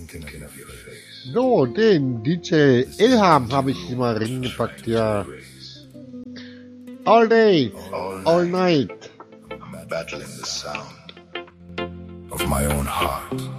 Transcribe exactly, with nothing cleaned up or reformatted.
So, den D J Ilham habe ich mal reingepackt, ja. All day, all night. I'm battling the sound of my own heart.